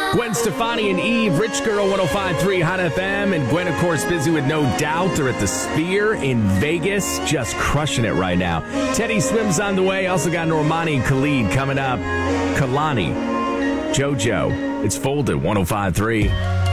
Gwen Stefani and Eve, Rich Girl 105.3 Hot FM. And Gwen, of course, busy with No Doubt. They're at the Sphere in Vegas, just crushing it right now. Teddy Swims on the way. Also got Normani and Khalid coming up. Kalani, JoJo. It's Folded 105.3.